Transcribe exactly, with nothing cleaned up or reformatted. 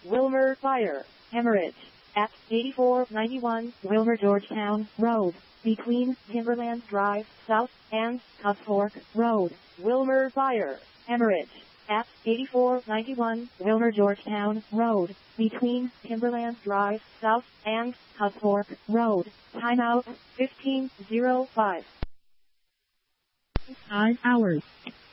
Wilmer Fire, Emirates, at eighty-four ninety-one Wilmer Georgetown Road, between Timberland Drive South and Cub Fork Road. Wilmer Fire, Emirates, at eighty-four ninety-one Wilmer Georgetown Road, between Timberland Drive South and Cub Fork Road. Timeout fifteen oh five. Five hours.